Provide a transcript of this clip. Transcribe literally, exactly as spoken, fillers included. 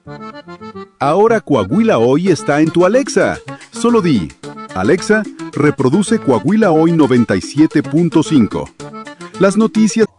Ahora Coahuila Hoy está en tu Alexa. Solo di, Alexa, reproduce Coahuila Hoy noventa y siete punto cinco. Las noticias